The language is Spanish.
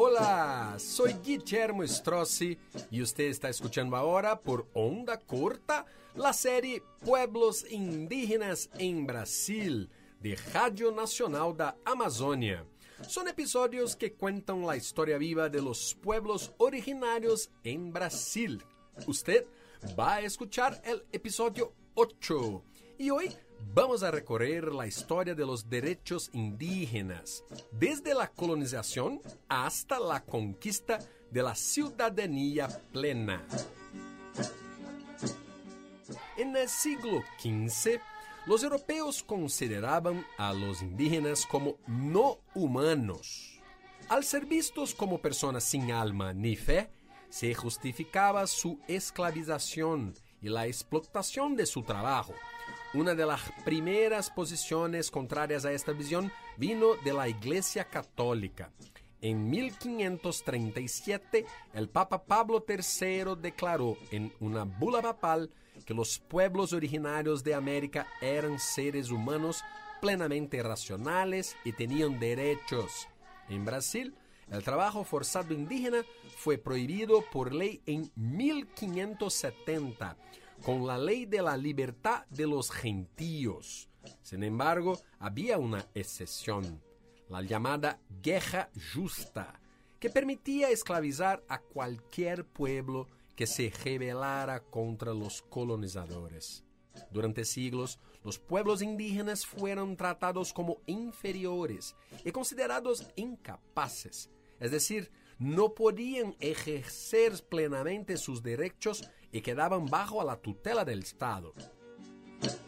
Hola, soy Guillermo Strozzi y usted está escuchando ahora por Onda Corta la serie Pueblos Indígenas en Brasil, de Radio Nacional da Amazônia. Son episodios que cuentan la historia viva de los pueblos originarios en Brasil. Usted va a escuchar el episodio 8 y hoy vamos a recorrer la historia de los derechos indígenas, desde la colonización hasta la conquista de la ciudadanía plena. En el siglo XV, los europeos consideraban a los indígenas como no humanos. Al ser vistos como personas sin alma ni fe, se justificaba su esclavización y la explotación de su trabajo. Una de las primeras posiciones contrarias a esta visión vino de la Iglesia Católica. En 1537, el Papa Pablo III declaró en una bula papal que los pueblos originarios de América eran seres humanos plenamente racionales y tenían derechos. En Brasil, el trabajo forzado indígena fue prohibido por ley en 1570, con la ley de la libertad de los gentíos. Sin embargo, había una excepción, la llamada Guerra Justa, que permitía esclavizar a cualquier pueblo que se rebelara contra los colonizadores. Durante siglos, los pueblos indígenas fueron tratados como inferiores y considerados incapaces, es decir, no podían ejercer plenamente sus derechos y quedaban bajo la tutela del Estado.